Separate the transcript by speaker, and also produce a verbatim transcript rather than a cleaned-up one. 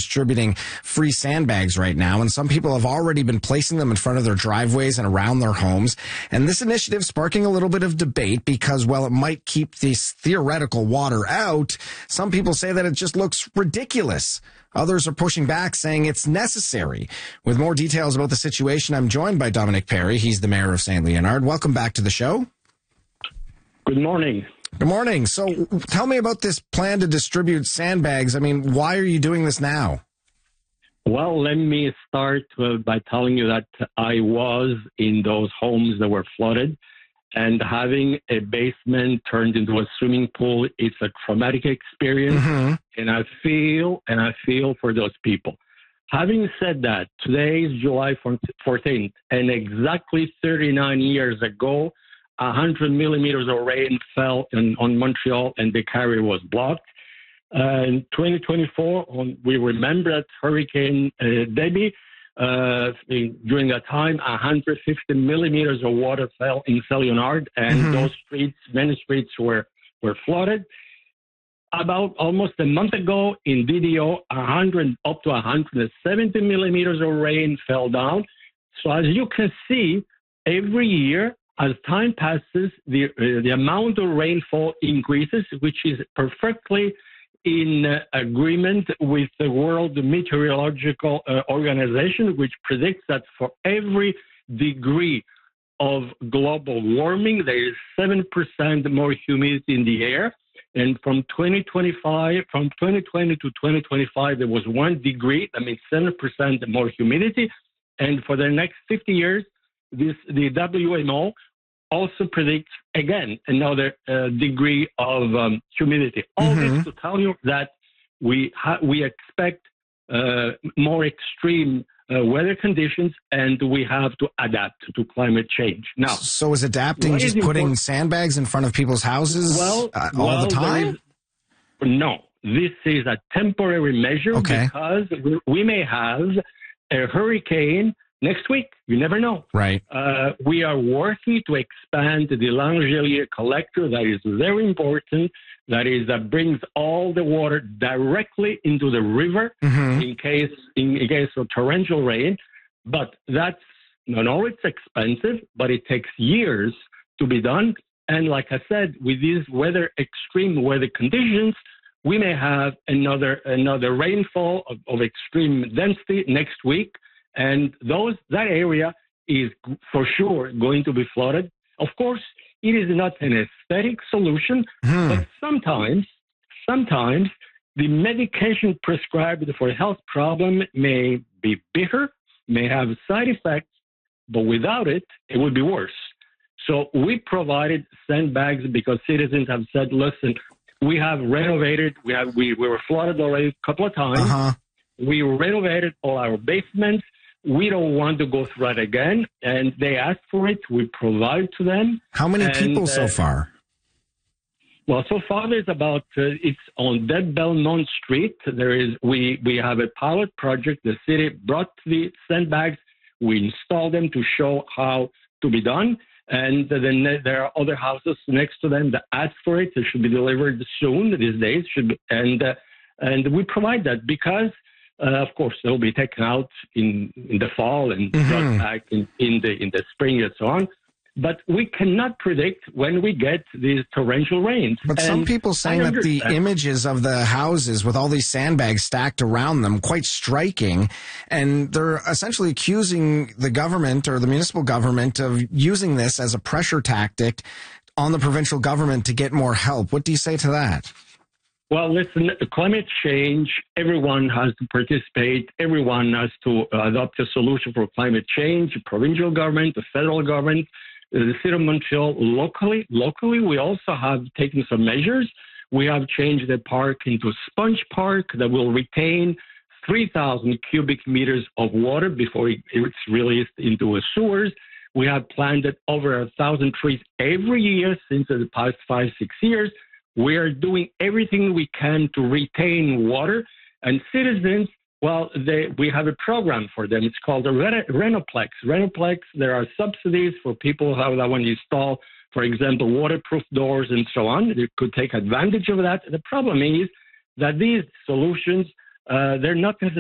Speaker 1: distributing free sandbags right now, and some people have already been placing them in front of their driveways and around their homes. And this initiative sparking a little bit of debate because, while it might keep this theoretical water out, some people say that it just looks ridiculous. Others are pushing back, saying it's necessary. With more details about the situation, I'm joined by Dominic Perry. He's the mayor of Saint Leonard. Welcome back to the show.
Speaker 2: Good morning.
Speaker 1: Good morning. So tell me about this plan to distribute sandbags. I mean, why are you doing this now?
Speaker 2: Well, let me start uh, by telling you that I was in those homes that were flooded, and having a basement turned into a swimming pool, it's a traumatic experience, mm-hmm. and I feel and I feel for those people. Having said that, today is July fourteenth, and exactly thirty-nine years ago, one hundred millimeters of rain fell in, on Montreal, and the carrier was blocked. Uh, in twenty twenty-four, on, we remember that Hurricane uh, Debbie. Uh, during that time, one hundred fifty millimeters of water fell in Saint Leonard, and mm-hmm. those streets, many streets were, were flooded. About almost a month ago in D D O, one hundred, up to one hundred seventy millimeters of rain fell down. So as you can see, every year, as time passes, the, uh, the amount of rainfall increases, which is perfectly in uh, agreement with the World Meteorological uh, Organization, which predicts that for every degree of global warming, there is seven percent more humidity in the air. And from twenty twenty-five, from twenty twenty to twenty twenty-five, there was one degree, that means seven percent more humidity. And for the next fifty years, this the W M O also predicts, again, another uh, degree of um, humidity. All mm-hmm. this to tell you that we ha- we expect uh, more extreme uh, weather conditions, and we have to adapt to climate change. Now,
Speaker 1: so is adapting just is putting important? sandbags in front of people's houses
Speaker 2: well,
Speaker 1: uh, all
Speaker 2: well,
Speaker 1: the time?
Speaker 2: Is, no, this is a temporary measure
Speaker 1: okay.
Speaker 2: because we, we may have a hurricane next week. You never know.
Speaker 1: Right.
Speaker 2: Uh, we are working to expand the Langelier collector. That is very important. That is that brings all the water directly into the river mm-hmm. in case in, in case of torrential rain. But that's not only it's expensive, but it takes years to be done. And like I said, with these weather extreme weather conditions, we may have another another rainfall of, of extreme density next week. And those that area is for sure going to be flooded. Of course, it is not an aesthetic solution, hmm. but sometimes, sometimes the medication prescribed for a health problem may be bitter, may have side effects, but without it, it would be worse. So we provided sandbags because citizens have said, listen, we have renovated, we have we, we were flooded already a couple of times. Uh-huh. We renovated all our basements. We don't want to go through that again. And they ask for it. We provide to them.
Speaker 1: How many
Speaker 2: and,
Speaker 1: people so
Speaker 2: uh,
Speaker 1: far?
Speaker 2: Well, so far there's about, uh, it's on Dead Belmont Street. There is, we, we have a pilot project. The city brought the sandbags. We installed them to show how to be done. And then there are other houses next to them that ask for it. It should be delivered soon these days. Should be, and, uh, and we provide that because Uh, of course, they'll be taken out in, in the fall and mm-hmm. brought back in, in the in the spring and so on. But we cannot predict when we get these torrential rains.
Speaker 1: But
Speaker 2: and
Speaker 1: some people saying that the images of the houses with all these sandbags stacked around them quite striking, and they're essentially accusing the government or the municipal government of using this as a pressure tactic on the provincial government to get more help. What do you say to that?
Speaker 2: Well, listen, climate change, everyone has to participate. Everyone has to adopt a solution for climate change, the provincial government, the federal government, the city of Montreal. Locally, locally, we also have taken some measures. We have changed the park into a sponge park that will retain three thousand cubic meters of water before it's released into the sewers. We have planted over a thousand trees every year since the past five, six years. We are doing everything we can to retain water, and citizens, well, they, we have a program for them. It's called the Renoplex. Renoplex, there are subsidies for people who that want to install, for example, waterproof doors and so on. They could take advantage of that. The problem is that these solutions, uh, they're not necessarily